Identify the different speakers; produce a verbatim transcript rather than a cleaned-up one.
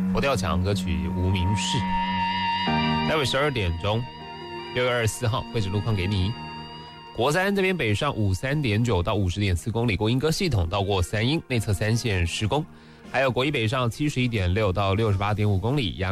Speaker 1: 佛跳墙歌曲《无名氏》。待会十二点钟，六月二十四号会址路况给你。国三这边北上五三点九到五十点四公里，国英歌系统到过三英，内侧三线施工。还有国一北上七十一点六到六十八点五公里，